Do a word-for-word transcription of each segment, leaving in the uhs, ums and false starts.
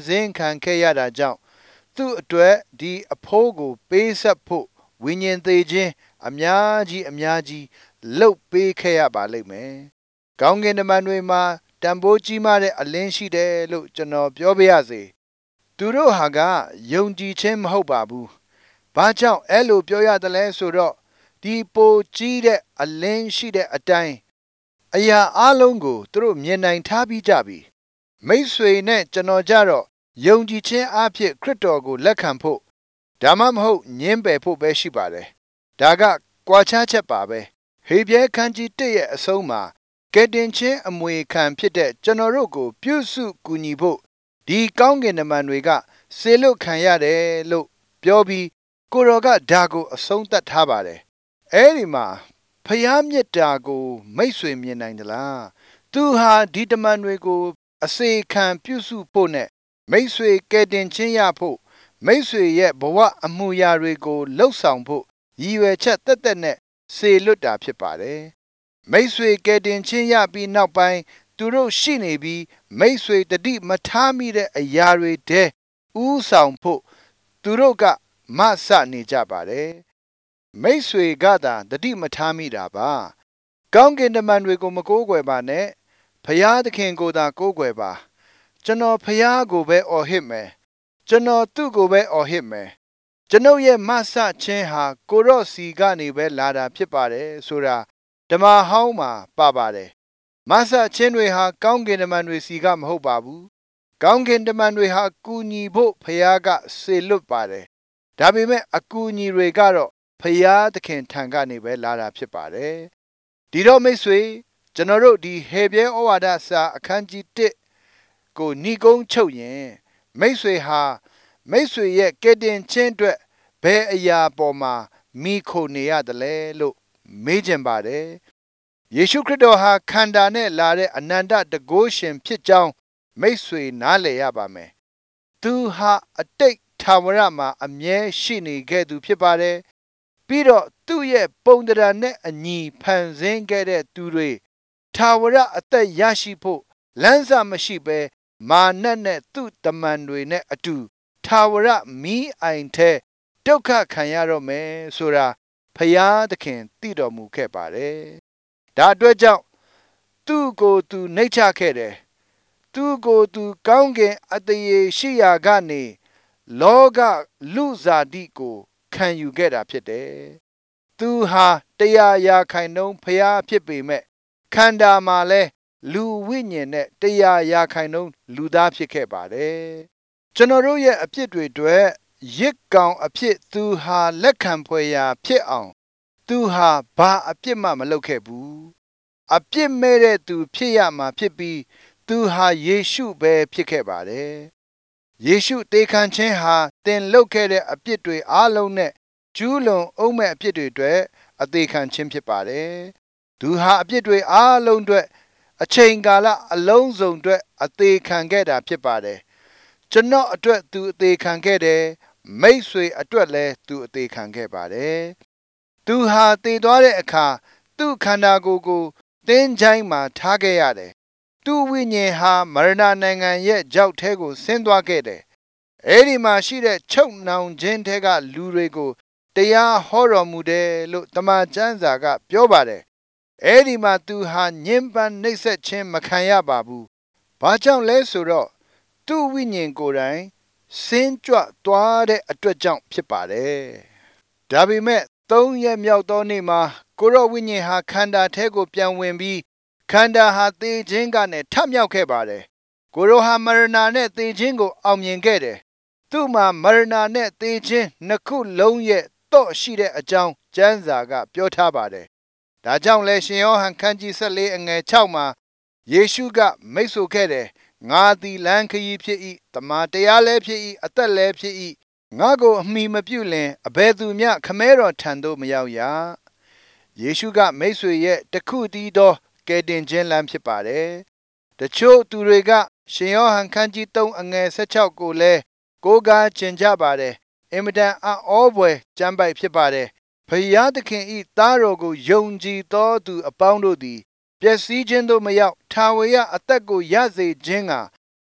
စင်းခံခဲ့ရတာကြောင့်သူ့အတွက်ဒီအဖိုးကိုပေးဆက်ဖို့ဝိညာဉ်သေးခြင်းအများကြီးအများကြီးလှုပ်ပေးခဲ့ရပါလိမ့်မယ်။ကောင်းကင်တမန်တွေမှာတန်ဖိုးကြီးမားတဲ့အလင်းရှိတယ်လို့ကျွန်တော်ပြောပြရစေ။သူတို့ဟာကယုံကြည်ခြင်းမဟုတ်ပါဘူး။ဘာကြောင့်အဲ့လိုပြောရတယ်လဲဆိုတော့ဒီပိုကြီးတဲ့အလင်းရှိတဲ့အတိုင်းအရာအလုံးကိုသူတို့မြင်နိုင်ထားပြီးကြပြီ။မိတ်ဆွေနဲ့ကျွန်တော်ကြတော့ယုံကြည်ခြင်းအဖြစ်ခရစ်တော်ကိုလက်ခံဖို့ဒါမှမဟုတ်ညှင်းပယ်ဖို့ပဲရှိပါတယ်။ဒါကကွာခြားချက်ပါပဲ။ဟေဘရဲခန်းကြီးတစ်ရဲ့အဆုံးမှာကယ်တင်ခြင်းအမွေခံဖြစ်တဲ့ကျွန်တော်တို့ကိုပြုစုကူညီဖို့ဒီကောင်းကင်တမန်တွေကစေလွတ်ခံရတယ်လို့ပြောပြီးကိုတော်ကဒါကိုအဆုံးသတ်ထားပါတယ်။အဲဒီမှာဖျားမြတ်တာကိုမိတ်ဆွေမြင်နိုင်သလား။သူဟာဒီတမန်တွေကိုအစေခံပြုစုဖို့နဲ့မိတ်ဆွေကယ်တင်ခြင်းရဖို့မိတ်ဆွေရဲ့ဘဝအမှုရာတွေကိုလှုပ်ဆောင်ဖို့ရည်ရွယ်ချက်တက်တက်နဲ့စေလွတ်တာဖြစ်ပါတယ်။မိတ်ဆွေကယ်တင်ခြင်းရပြီးနောက်ပိုင်းသူတို့ရှိနေပြီးမိတ်ဆွေတတိမထားမိတဲ့အရာတွေတဲဥဆောင်ဖို့သူတို့ကမဆနေကြပါတယ်။မိတ်ဆွေကသာတတိမထားမိတာပါ။ကောင်းကင်တမန်တွေကိုမကိုးကွယ်ပါနဲ့ဖျားသခင်ကိုသာကိုးကွယ်ပါကျွန်တော်ဖျားကိုပဲအော်ဟစ်မယ်ကျွန်တော်သူ့ကိုပဲအော်ဟစ်မယ်ကျွန်ုပ်ရဲ့မဆချင်းဟာကိုရော့စီကနေပဲလာတာဖြစ်ပါတယ်ဆိုတာဓမ္မဟောင်းမှာပါပါတယ်မဆချင်းတွေဟာကောင်းကင်တမန်တွေစီကမဟုတ်ပါဘူးကောင်းကင်တမန်တွေဟာကူညီဖို့ဖျားကစေလွတ်ပါတယ်ဒါပေမဲ့အကူအညီတွေကတော့ဖျားသခင်ထံကနေပဲလာတာဖြစ်ပါတယ်ဒီတော့မိတ်ဆွေကျွန်တော်တို့ဒီဟေဘရဲဩဝါဒစာအခန်းကြီးတစ်ကိုညီကုန်းချုပ်ရင်မိတ်ဆွေဟာမိတ်ဆွေရဲ့ကယ်တင်ခြင်းအတွက်ဘယ်အရာပေါ်မှာမိခိုနေရတယ်လဲလို့မေးချင်ပါတယ်ယေရှုခရစ်တော်ဟာခန္ဓာနဲ့လာတဲ့အနန္တတကုရှင်ဖြစ်ကြောင်းမိတ်ဆွေနားလည်ရပါမယ်သူဟာအတိတ်ထာဝရမှာအမြဲရှိနေခဲ့သူဖြစ်ပါတယ်ပြီးတော့သူ့ရဲ့ပုံသဏ္ဍာန်နဲ့အညီဖန်ဆင်းခဲ့တဲ့သူတွေထာဝရအသက်ရရှိဖို့လမ်းစာမရှိဘဲမာနနဲ့သူ့တမန်တွေနဲ့အတူထာဝရမီးအိုင်ထဲဒုက္ခခံရတော့မယ်ဆိုတာဖယားသခင်သိတော်မူခဲ့ပါတယ်။ဒါအတွက်ကြောင့်သူ့ကိုယ်သူနှိမ့်ချခဲ့တယ်။သူ့ကိုယ်သူကောင်းကင်အတရေရှိရာကနေလောကလူစားတိကိုခံယူခဲ့တာဖြစ်တယ်။သူဟာတရားရာခိုင်နှုန်းဖယားဖြစ်ပေမဲ့ခန္ဓာမှာလဲလူဝိညာဉ်နဲ့တရားရာခိုင်နှုန်းလူသားဖြစ်ခဲ့ပါတယ်ကျွန်တော်တို့ရဲ့အဖြစ်တွေအတွက်ရစ်ကောင်အဖြစ်သူဟာလက်ခံဖွယ်ရာဖြစ်အောင်သူဟာဘာအပြစ်မှမလုပ်ခဲ့ဘူးအပြစ်မဲ့တဲ့သူဖြစ်ရမှာဖြစ်ပြီးသူဟာယေရှုပဲဖြစ်ခဲ့ပါတယ်ယေရှုတေခံခြင်းဟာတင်လုပ်ခဲ့တဲ့အပြစ်တွေအားလုံးနဲ့ကျူးလွန်အောင်မဲ့အပြစ်တွေအတွက်အသေးခံခြင်းဖြစ်ပါတယ်သူဟာအပြစ်တွေအားလုံးအတွက်အချိန်ကာလအလုံးစုံအတွက်အသေးခံခဲ့တာဖြစ်ပါတယ်ကျွန်တော်အတွက်သူအသေးခံခဲ့တယ်မိတ်ဆွေအတွက်လည်းသူအသေးခံခဲ့ပါတယ်သူဟာတည်သွားတဲ့အခါသူ့ခန္ဓာကိုယ်ကိုတင်းချိုင်းမှာထားခဲ့ရတယ်သူ့ဝိညာဉ်ဟာမရဏနိုင်ငံရဲ့ကြောက်ထဲကိုဆင်းသွားခဲ့တယ်အဲဒီမှာရှိတဲ့ချုပ်နှောင်ခြင်းထဲကလူတွေကိုတရားဟောတော်မူတယ်လို့တမန်ကျမ်းစာကပြောပါတယ်အဲ့ဒီမှာသူဟာညှဉ်းပန်းနှိပ်စက်ခြင်းမခံရပါဘူး။ဘာကြောင့်လဲဆိုတော့သူ့ဝိညာဉ်ကိုယ်တိုင်ဆင်းကြွသွားတဲ့အတွက်ကြောင့်ဖြစ်ပါတယ်။ဒါပေမဲ့သုံးရက်မြောက်သောနေ့မှာကိုရော့ဝိညာဉ်ဟာခန္ဓာထဲကိုပြန်ဝင်ပြီးခန္ဓာဟာသေခြင်းကနေထမြောက်ခဲ့ပါတယ်။ကိုရော့ဟာမရဏနဲ့သေခြင်းကိုအောင်မြင်ခဲ့တယ်။သူ့မှာမရဏနဲ့သေခြင်းနှစ်ခုလုံးရဲ့တော့ရှိတဲ့အကြောင်းကျမ်းစာကပြောထားပါတယ်။ဒါကြောင့်လဲရှင်ယောဟန်ခန်းကြီး၁၄အငယ်၆မှာယေရှုကမိတ်ဆိုခဲ့တယ်ငါသည်လမ်းခရီးဖြစ်၏တမန်တရားလည်းဖြစ်၏အသက်လည်းဖြစ်၏ငါကိုအမိမပြုလင်အဘယ်သူမျှခမဲတော်ထံသို့မရောက်ရယေရှုကမိတ်ဆွေရဲ့တခုတည်းသောကယ်တင်ခြင်းလမ်းဖြစ်ပါတယ်တချို့သူတွေကရှင်ယောဟန်ခန်းကြီး၃အငယ်၁၆ကိုလည်းကိုးကားကျင်ကြပါတယ်အင်မတန်အံ့ဩဖွယ်ကျမ်းပိုက်ဖြစ်ပါတယ်ဖယားသခင်ဤသားတော်ကိုယုံကြည်သောသူအပေါင်းတို့သည်ပျက်စီးခြင်းသို့မရောက်ထာဝရအသက်ကိုရစေခြင်းက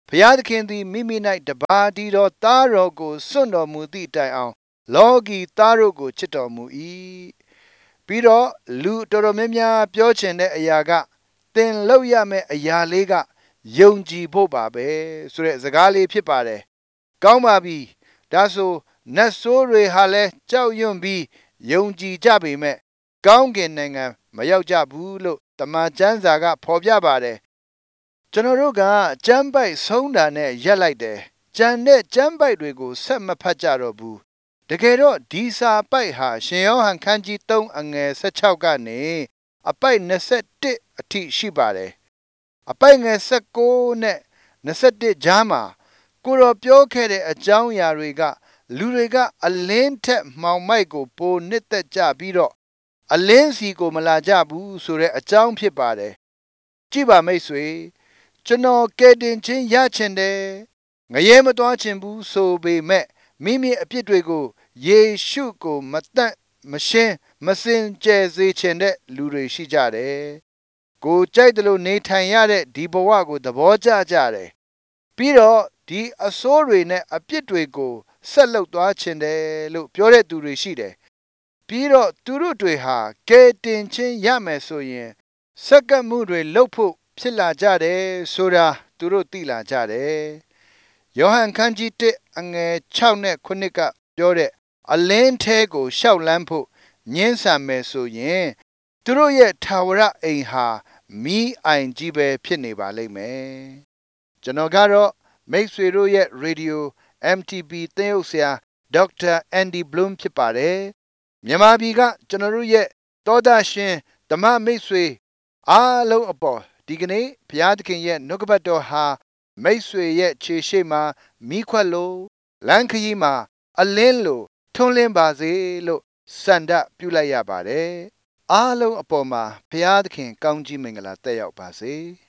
ဖျားသခင်သည်မိမိ၌တပါးတည်းသောသားတော်ကိုစွန့်တော်မူသည့်တိုင်အောင်လောကီသားတို့ကိုချစ်တော်မူ၏ပြီးတော့လူတော်တော်များများပြောချင်တဲ့အရာကသင်လုပ်ရမယ့်အရာလေးကယုံကြည်ဖို့ပါပဲဆိုတဲ့စကားလေးဖြစ်ပါတယ်ကောင်းပါပြီဒါဆိုနတ်ဆိုးတွေဟာလည်းကြောက်ရွံ့ပြီးယုံကြည်ကြပေမဲ့ကောင်းကင်နိုင်ငံမရောက်ကြဘူးလို့တမန်ကျမ်းစာကဖော်ပြပါတယ်ကျွန်တော်တို့ကကျမ်းပိုက်ဆုံးတာနဲ့ရက်လိုက်တယ်ကျန်တဲ့ကျမ်းပိုက်တွေကိုဆက်မဖတ်ကြတော့ဘူးတကယ်တော့ဒီစာပိုက်ဟာရှင်ယောဟန်ခန်းကြီးသုံးအငယ်၁၆ကနေအပိုက်၂၁အထိရှိပါတယ်အပိုက်ငယ်၁၉နဲ့၂၁ကြားမှာကိုတော်ပြောခဲ့တဲ့အကြောင်းအရာတွေကလူတွေကအလင်းထက်မှောင်မိုက်ကိုပိုနှစ်သက်ကြပြီးတော့အလင်းစီကိုမလာကြဘူးဆိုတဲ့အကြောင်းဖြစ်ပါတယ်ကြည့်ပါမိတ်ဆွေကျွန်တော်ကယ်တင်ခြင်းရချင်တယ်ငရဲမသွားချင်ဘူးဆိုပေမဲ့မိမိအပြစ်တွေကိုယေရှုကိုမတတ်မရှင်းမစင်ကြယ်စေချင်တဲ့လူတွေရှိကြတယ်ကိုကြိုက်တယ်လို့နေထိုင်ရတဲ့ဒီဘဝကိုသဘောကျကြတယ်ပြီးတော့ဒီအဆိုးတွေနဲ့အပြစ်တွေကိုဆက်လုပ်သွားချင်တယ်လို့ပြောတဲ့သူတွေရှိတယ်ပြီးတော့သူတို့တွေဟာကယ်တင်ခြင်းရမယ်ဆိုရင်စက္ကန့်မှုတွေလုပ်ဖို့ဖြစ်လာကြတယ်ဆိုတာသူတို့သိလာကြတယ်ယောဟန်ခန်းကြီးတစ်အငယ်၆နဲ့ခုနှစ်ကပြောတဲ့အလင်းထဲကိုရှောက်လန်းဖို့ညှင်းဆန်မယ်ဆိုရင်သူတို့ရဲ့ထာဝရအိမ်ဟာမီးအိုင်ကြီးပဲဖြစ်နေပါလိမ့်မယ်ကျွန်တော်ကတော့မိတ်ဆွေတို့ရဲ့ရေဒီယို အမ် တီ ဘီ သင်းအုပ်ဆရာဒေါက်တာအန်ဒီဘလုံဖြစ်ပါတယ်မြန်မာပြည်ကကျွန်တော်တို့ရဲ့သောတာရှင်ဓမ္မမိတ်ဆွေအားလုံးအပေါ်ဒီကနေ့ဘုရားသခင်ရဲ့နှုတ်ကပတ်တော်ဟာမိတ်ဆွေရဲ့ခြေရှိမှာမိခွက်လို့လမ်းခရီးမှာအလင်းလို့ထွန်းလင်းပါစေလို့စန္ဒပြုလိုက်ရပါတယ်အားလုံးအပေါ်မှာဘုရားသခင်ကောင်းကြီးမင်္ဂလာတက်ရောက်ပါစေ